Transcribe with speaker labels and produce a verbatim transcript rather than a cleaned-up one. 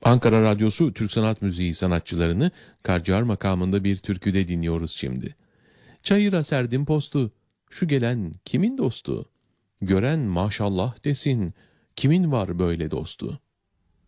Speaker 1: Ankara Radyosu Türk Sanat Müziği sanatçılarını Karciğer makamında bir türküde dinliyoruz şimdi. Çayıra serdim postu, şu gelen kimin dostu? Gören maşallah desin, kimin var böyle dostu?